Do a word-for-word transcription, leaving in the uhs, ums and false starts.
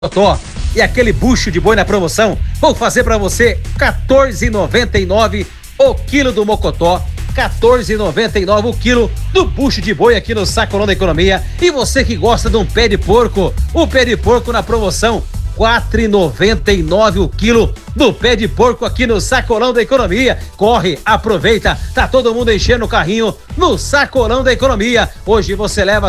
Mocotó. E aquele bucho de boi na promoção, vou fazer para você quatorze reais e noventa e nove o quilo do mocotó, quatorze reais e noventa e nove o quilo do bucho de boi aqui no Sacolão da Economia. E você que gosta de um pé de porco, o pé de porco na promoção, quatro reais e noventa e nove o quilo do pé de porco aqui no Sacolão da Economia. Corre, aproveita, tá todo mundo enchendo o carrinho no Sacolão da Economia. Hoje você leva